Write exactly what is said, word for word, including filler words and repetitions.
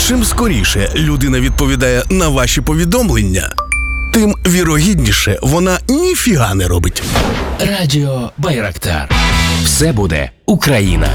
Чим скоріше людина відповідає на ваші повідомлення, тим вірогідніше вона ніфіга не робить. Радіо Байрактар. Все буде Україна.